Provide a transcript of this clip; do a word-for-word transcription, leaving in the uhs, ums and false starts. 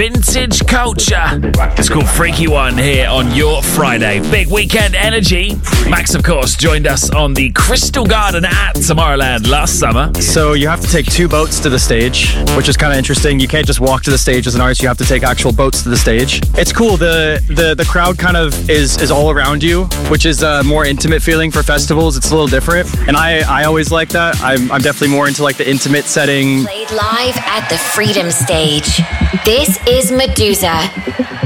vintage culture. It's called Freaky One here on your Friday. Big weekend energy. Max, of course, joined us on the Crystal Garden at Tomorrowland last summer. So you have to take two boats to the stage, which is kind of interesting. You can't just walk to the stage as an artist. You have to take actual boats to the stage. It's cool. The the, the crowd kind of is, is all around you, which is a more intimate feeling for festivals. It's a little different. And I, I always like that. I'm, I'm definitely more into like the intimate setting. Played live at the Freedom Stage. This is Medusa.